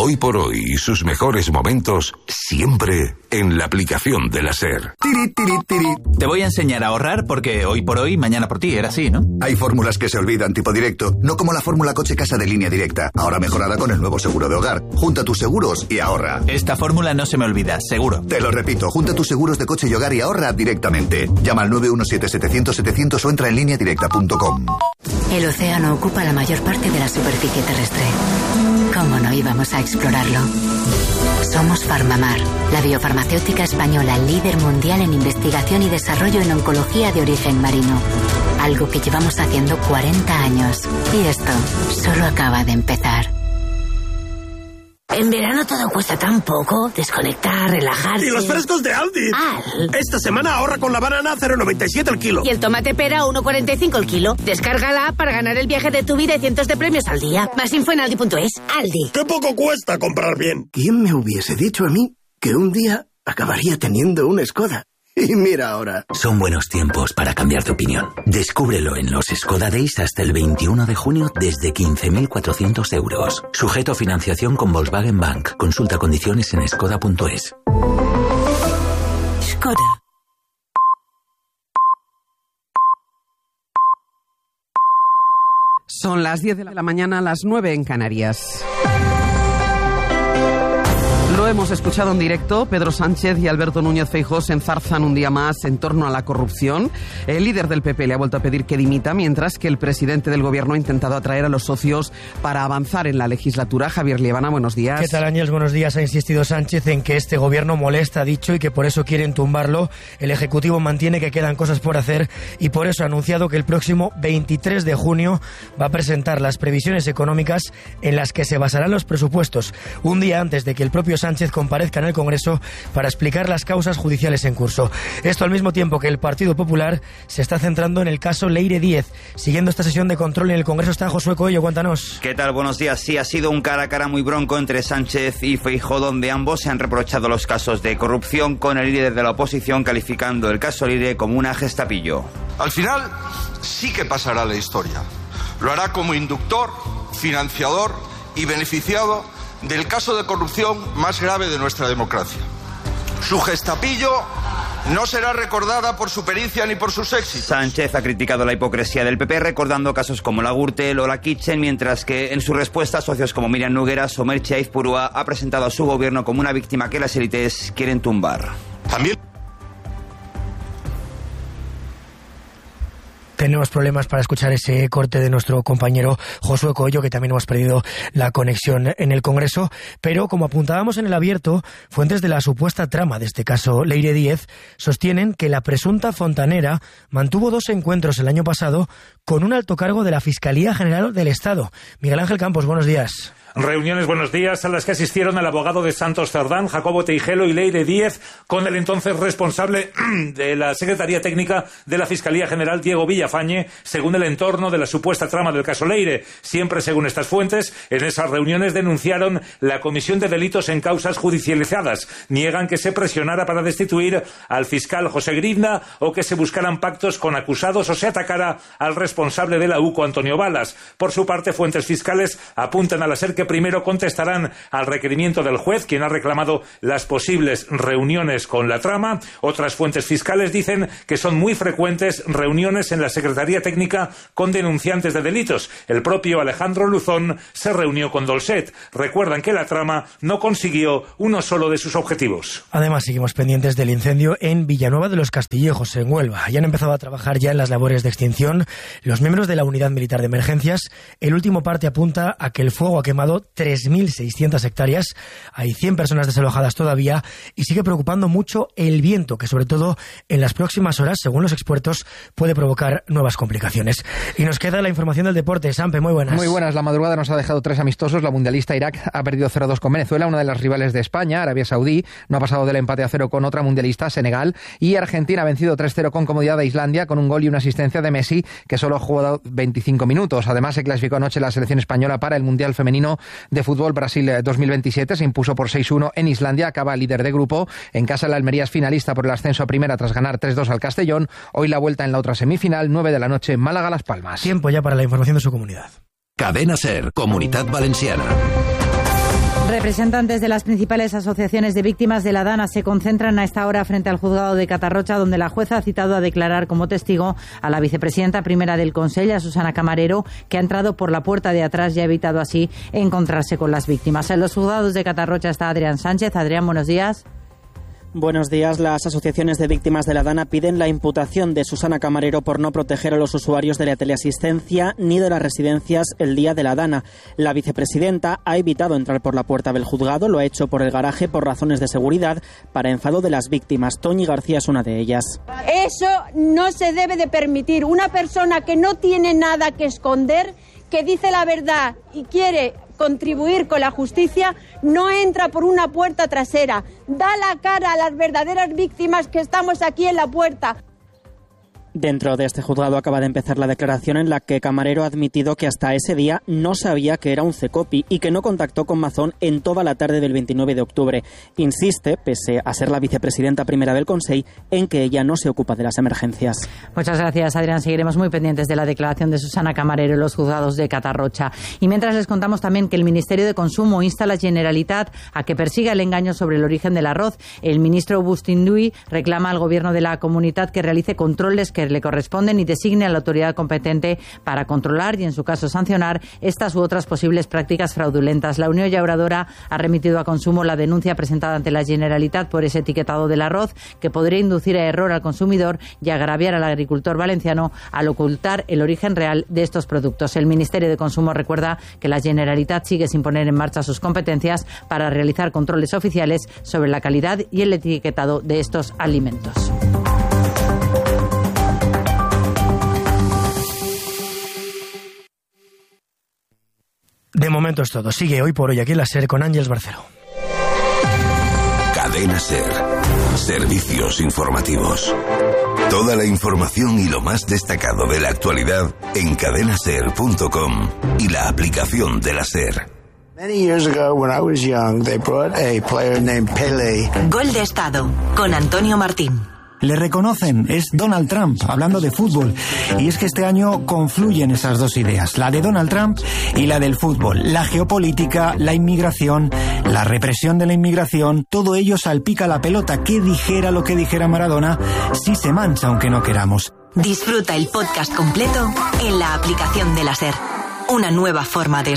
Hoy por hoy y sus mejores momentos siempre en la aplicación de la SER. Te voy a enseñar a ahorrar porque hoy por hoy, mañana por ti, era así, ¿no? Hay fórmulas que se olvidan, tipo directo, no como la fórmula coche-casa de Línea Directa, ahora mejorada con el nuevo seguro de hogar. Junta tus seguros y ahorra. Esta fórmula no se me olvida, seguro. Te lo repito, junta tus seguros de coche y hogar y ahorra directamente. Llama al 917-700-700 o entra en lineadirecta.com. El océano ocupa la mayor parte de la superficie terrestre. ¿Cómo no íbamos a explorarlo? Somos Farmamar, la biofarmacéutica española líder mundial en investigación y desarrollo en oncología de origen marino. Algo que llevamos haciendo 40 años. Y esto solo acaba de empezar. En verano todo cuesta tan poco. Desconectar, relajarse. ¡Y los frescos de Aldi! Esta semana ahorra con la banana 0,97 el kilo. Y el tomate pera 1,45 el kilo. Descárgala para ganar el viaje de tu vida y cientos de premios al día. Más info en aldi.es. Aldi. ¡Qué poco cuesta comprar bien! ¿Quién me hubiese dicho a mí que un día acabaría teniendo un Skoda? Y mira ahora. Son buenos tiempos para cambiar de opinión. Descúbrelo en los Skoda Days hasta el 21 de junio desde 15.400 euros. Sujeto a financiación con Volkswagen Bank. Consulta condiciones en skoda.es. Skoda. Son las 10 de la mañana, las 9 en Canarias. Lo hemos escuchado en directo. Pedro Sánchez y Alberto Núñez Feijóo se enzarzan un día más en torno a la corrupción. El líder del PP le ha vuelto a pedir que dimita, mientras que el presidente del gobierno ha intentado atraer a los socios para avanzar en la legislatura. Javier Liebana, buenos días. ¿Qué tal, Ángel? Buenos días. Ha insistido Sánchez en que este gobierno molesta, ha dicho, y que por eso quieren tumbarlo. El Ejecutivo mantiene que quedan cosas por hacer y por eso ha anunciado que el próximo 23 de junio va a presentar las previsiones económicas en las que se basarán los presupuestos, un día antes de que el propio Sánchez comparezca en el Congreso para explicar las causas judiciales en curso. Esto al mismo tiempo que el Partido Popular se está centrando en el caso Leire Díez. Siguiendo esta sesión de control en el Congreso está Josué Coello, cuéntanos. ¿Qué tal? Buenos días. Sí, ha sido un cara a cara muy bronco entre Sánchez y Feijóo, donde ambos se han reprochado los casos de corrupción, con el líder de la oposición calificando el caso Leire como una gestapillo. Al final sí que pasará a la historia. Lo hará como inductor, financiador y beneficiado del caso de corrupción más grave de nuestra democracia. Su gestapillo no será recordada por su pericia ni por sus éxitos. Sánchez ha criticado la hipocresía del PP, recordando casos como la Gürtel o la Kitchen, mientras que en su respuesta socios como Miriam Nogueras o Merche Aizpurua ha presentado a su gobierno como una víctima que las élites quieren tumbar. También tenemos problemas para escuchar ese corte de nuestro compañero Josué Coello, que también hemos perdido la conexión en el Congreso. Pero, como apuntábamos en el abierto, fuentes de la supuesta trama de este caso Leire Díez sostienen que la presunta fontanera mantuvo 2 encuentros el año pasado con un alto cargo de la Fiscalía General del Estado. Miguel Ángel Campos, buenos días. Reuniones, buenos días, a las que asistieron el abogado de Santos Cerdán, Jacobo Teijelo, y Leire Díez, con el entonces responsable de la Secretaría Técnica de la Fiscalía General, Diego Villafañe, según el entorno de la supuesta trama del caso Leire. Siempre según estas fuentes, en esas reuniones denunciaron la comisión de delitos en causas judicializadas. Niegan que se presionara para destituir al fiscal José Grinda o que se buscaran pactos con acusados o se atacara al responsable de la UCO, Antonio Balas. Por su parte, fuentes fiscales apuntan a la SER que primero contestarán al requerimiento del juez, quien ha reclamado las posibles reuniones con la trama. Otras fuentes fiscales dicen que son muy frecuentes reuniones en la Secretaría Técnica con denunciantes de delitos. El propio Alejandro Luzón se reunió con Dolcet. Recuerdan que la trama no consiguió uno solo de sus objetivos. Además, seguimos pendientes del incendio en Villanueva de los Castillejos, en Huelva. Ya han empezado a trabajar ya en las labores de extinción los miembros de la Unidad Militar de Emergencias. El último parte apunta a que el fuego ha quemado 3.600 hectáreas. Hay 100 personas desalojadas todavía y sigue preocupando mucho el viento, que sobre todo en las próximas horas, según los expertos, puede provocar nuevas complicaciones. Y nos queda la información del deporte. Sampe, muy buenas. Muy buenas. La madrugada nos ha dejado 3 amistosos. La mundialista Irak ha perdido 0-2 con Venezuela, una de las rivales de España. Arabia Saudí no ha pasado del empate a 0 con otra mundialista, Senegal. Y Argentina ha vencido 3-0 con comodidad a Islandia, con un gol y una asistencia de Messi, que solo ha jugado 25 minutos. Además, se clasificó anoche la selección española para el Mundial Femenino de Fútbol Brasil 2027. Se impuso por 6-1 en Islandia. Acaba líder de grupo. En casa, la Almería es finalista por el ascenso a primera tras ganar 3-2 al Castellón. Hoy la vuelta en la otra semifinal, 9 de la noche, Málaga-Las Palmas. Tiempo ya para la información de su comunidad. Cadena SER, Comunitat Valenciana. Representantes de las principales asociaciones de víctimas de la Dana se concentran a esta hora frente al juzgado de Catarrocha, donde la jueza ha citado a declarar como testigo a la vicepresidenta primera del Consell, a Susana Camarero, que ha entrado por la puerta de atrás y ha evitado así encontrarse con las víctimas. En los juzgados de Catarrocha está Adrián Sánchez. Adrián, buenos días. Buenos días. Las asociaciones de víctimas de la Dana piden la imputación de Susana Camarero por no proteger a los usuarios de la teleasistencia ni de las residencias el día de la Dana. La vicepresidenta ha evitado entrar por la puerta del juzgado, lo ha hecho por el garaje por razones de seguridad, para enfado de las víctimas. Toñi García es una de ellas. Eso no se debe de permitir. Una persona que no tiene nada que esconder, que dice la verdad y quiere contribuir con la justicia, no entra por una puerta trasera. Da la cara a las verdaderas víctimas que estamos aquí en la puerta. Dentro de este juzgado acaba de empezar la declaración en la que Camarero ha admitido que hasta ese día no sabía que era un CECOPI y que no contactó con Mazón en toda la tarde del 29 de octubre. Insiste, pese a ser la vicepresidenta primera del Consell, en que ella no se ocupa de las emergencias. Muchas gracias, Adrián. Seguiremos muy pendientes de la declaración de Susana Camarero en los juzgados de Catarrocha. Y mientras les contamos también que el Ministerio de Consumo insta a la Generalitat a que persiga el engaño sobre el origen del arroz. El ministro Bustinduy reclama al Gobierno de la Comunitat que realice controles que le corresponden y designe a la autoridad competente para controlar y, en su caso, sancionar estas u otras posibles prácticas fraudulentas. La Unión Llauradora ha remitido a Consumo la denuncia presentada ante la Generalitat por ese etiquetado del arroz, que podría inducir a error al consumidor y agraviar al agricultor valenciano al ocultar el origen real de estos productos. El Ministerio de Consumo recuerda que la Generalitat sigue sin poner en marcha sus competencias para realizar controles oficiales sobre la calidad y el etiquetado de estos alimentos. De momento es todo. Sigue Hoy por Hoy aquí en la SER con Ángeles Barcelo. Cadena SER. Servicios informativos. Toda la información y lo más destacado de la actualidad en cadenaser.com y la aplicación de la SER. Many years ago, when I was young, they brought a player named Pelé. Gol de Estado, con Antonio Martín. Le reconocen, es Donald Trump, hablando de fútbol. Y es que este año confluyen esas dos ideas, la de Donald Trump y la del fútbol. La geopolítica, la inmigración, la represión de la inmigración, todo ello salpica la pelota. Que dijera lo que dijera Maradona, sí se mancha aunque no queramos. Disfruta el podcast completo en la aplicación de la SER. Una nueva forma de